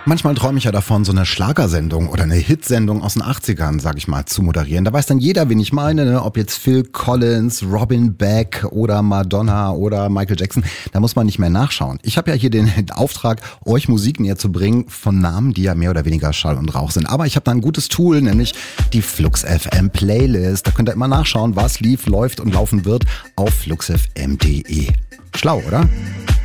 Manchmal träume ich ja davon, so eine Schlagersendung oder eine Hitsendung aus den 80ern, sag ich mal, zu moderieren. Da weiß dann jeder, wen ich meine, ne? Ob jetzt Phil Collins, Robin Beck oder Madonna oder Michael Jackson. Da muss man nicht mehr nachschauen. Ich habe ja hier den Auftrag, euch Musik näher zu bringen von Namen, die ja mehr oder weniger Schall und Rauch sind. Aber ich habe da ein gutes Tool, nämlich die Flux FM Playlist. Da könnt ihr immer nachschauen, was lief, läuft und laufen wird auf fluxfm.de. Schlau, oder?